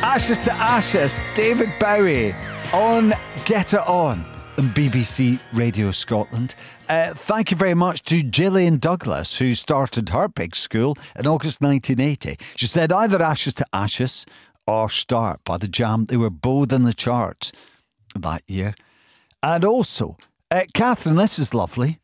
Ashes to Ashes, David Bowie on Get It On BBC Radio Scotland. Thank you very much to Gillian Douglas, who started her big school in August 1980. She said either Ashes to Ashes or Start by The Jam. They were both in the charts that year. And also, Catherine, this is lovely.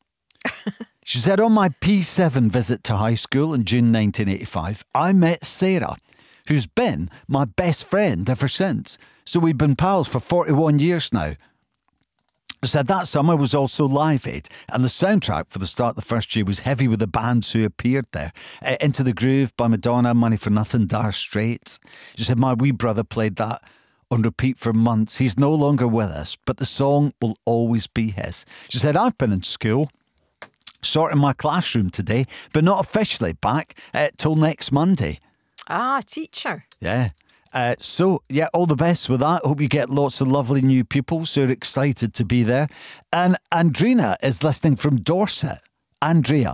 She said, on my P7 visit to high school in June 1985, I met Sarah, who's been my best friend ever since. So we've been pals for 41 years now. She said that summer was also Live Aid, and the soundtrack for the start of the first year was heavy with the bands who appeared there. Into the Groove by Madonna, Money for Nothing, Dire Straits. She said my wee brother played that on repeat for months. He's no longer with us, but the song will always be his. She said, I've been in school, sorting my classroom today, but not officially back till next Monday. Ah, teacher. Yeah. So, all the best with that. Hope you get lots of lovely new pupils who are excited to be there. And Andrina is listening from Dorset. Andrea.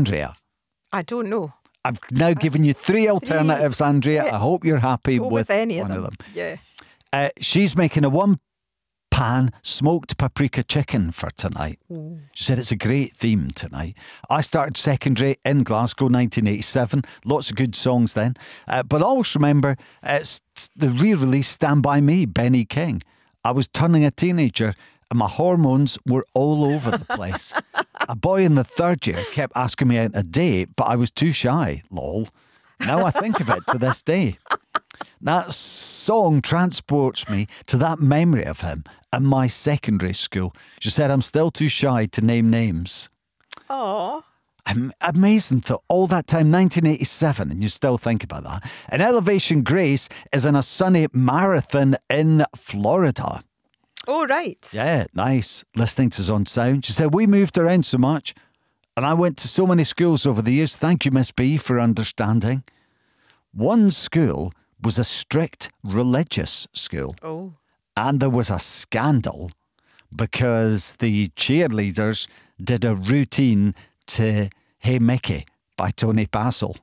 I don't know. I've now given you three alternatives, Andrea. I hope you're happy with any one of them. Yeah. She's making a one-pan smoked paprika chicken for tonight. Ooh. She said it's a great theme tonight. I started secondary in Glasgow, 1987. Lots of good songs then. But always remember, it's the re-release Stand By Me, Benny King. I was turning a teenager and my hormones were all over the place. A boy in the third year kept asking me out on a date, but I was too shy, lol. Now I think of it to this day. That song transports me to that memory of him in my secondary school. She said, I'm still too shy to name names. Oh. Amazing that all that time, 1987, and you still think about that. And Elevation Grace is in a sunny marathon in Florida. Oh, right. Yeah, nice. Listening to us on sound. She said, we moved around so much and I went to so many schools over the years. Thank you, Miss B, for understanding. One school was a strict religious school. Oh. And there was a scandal because the cheerleaders did a routine to Hey Mickey by Tony Basil.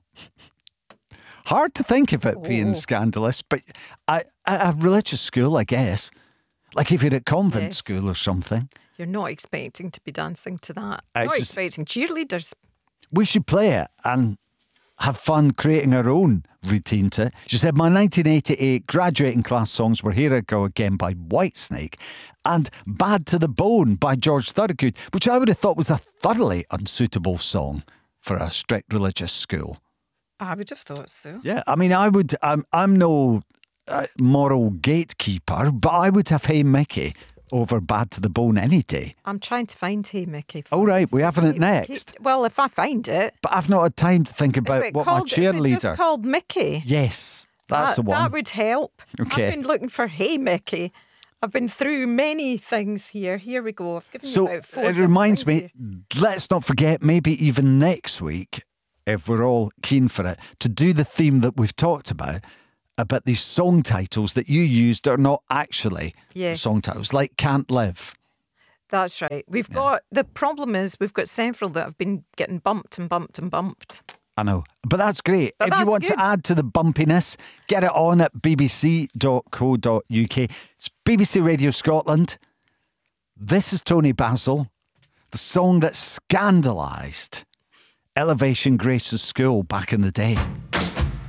Hard to think of it being scandalous, but a religious school, I guess. Like if you're at convent school or something. You're not expecting to be dancing to that. Not expecting cheerleaders. We should play it and have fun creating our own routine to it. She said, my 1988 graduating class songs were Here I Go Again by Whitesnake and Bad to the Bone by George Thorogood, which I would have thought was a thoroughly unsuitable song for a strict religious school. I would have thought so. Yeah, I mean, I'm no moral gatekeeper, but I would have Hey Mickey over Bad to the Bone any day. I'm trying to find Hey Mickey. All right, we're having it next. Well, if I find it. But I've not had time to think about what my cheerleader... Is it just called Mickey? Yes, that's the one. That would help. Okay. I've been looking for Hey Mickey. I've been through many things here. Here we go. I've given you about 4 it reminds me, here. let's not forget, maybe even next week, if we're all keen for it, to do the theme that we've talked about these song titles that you used are not actually song titles, like Can't Live. That's right. We've got, the problem is we've got several that have been getting bumped and bumped and bumped. I know, but that's great. If you want to add to the bumpiness, get it on at bbc.co.uk. It's BBC Radio Scotland. This is Tony Basil, the song that scandalised Elevation Grace's school back in the day.